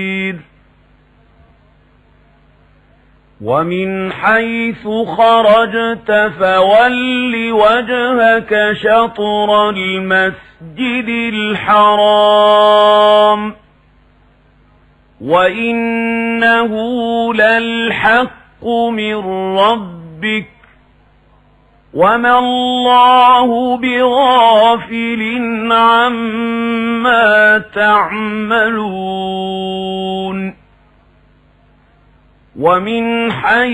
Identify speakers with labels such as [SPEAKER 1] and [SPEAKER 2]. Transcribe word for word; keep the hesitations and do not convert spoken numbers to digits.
[SPEAKER 1] ومن حيث خرجت فول وجهك شطر المسجد الحرام وإنه للحق من ربك وما الله بغافل عما تعملون. ومن حيث